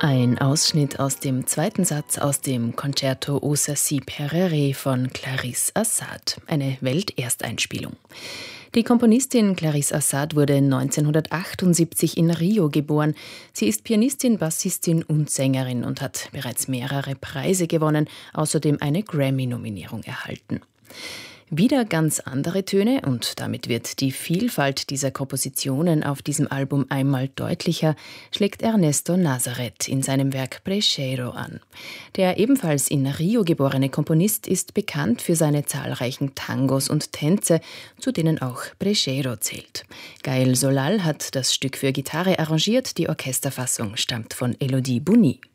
Ein Ausschnitt aus dem zweiten Satz aus dem Concerto Au Sacy Perere von Clarisse Assad, eine Weltersteinspielung. Die Komponistin Clarisse Assad wurde 1978 in Rio geboren. Sie ist Pianistin, Bassistin und Sängerin und hat bereits mehrere Preise gewonnen, außerdem eine Grammy-Nominierung erhalten. Wieder ganz andere Töne und damit wird die Vielfalt dieser Kompositionen auf diesem Album einmal deutlicher, schlägt Ernesto Nazareth in seinem Werk Brecheiro an. Der ebenfalls in Rio geborene Komponist ist bekannt für seine zahlreichen Tangos und Tänze, zu denen auch Brecheiro zählt. Gael Solal hat das Stück für Gitarre arrangiert, die Orchesterfassung stammt von Elodie Bouni.